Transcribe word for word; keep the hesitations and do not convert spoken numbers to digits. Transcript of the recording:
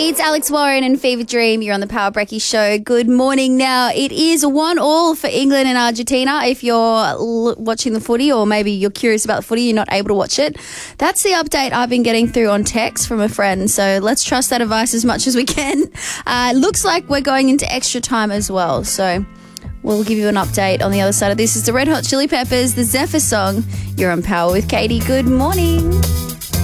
It's Alex Warren and Fever Dream. You're on the Power Brecky Show. Good morning. Now, it is one all for England and Argentina. If you're l- watching the footy, or maybe you're curious about the footy, you're not able to watch it. That's the update I've been getting through on text from a friend. So let's trust that advice as much as we can. Uh, looks like we're going into extra time as well. So we'll give you an update on the other side of this. Is the Red Hot Chili Peppers, the Zephyr song. You're on Power with Katie. Good morning.